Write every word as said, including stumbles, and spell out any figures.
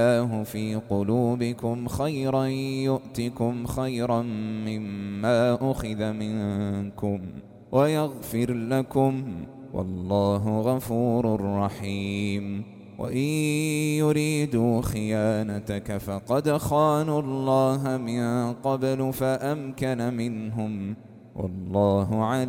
الله في قلوبكم خيرا يؤتكم خيرا مما أخذ منكم ويغفر لكم والله غفور رحيم. وإن يريدوا خيانتك فقد خانوا الله من قبل فأمكن منهم والله عليم.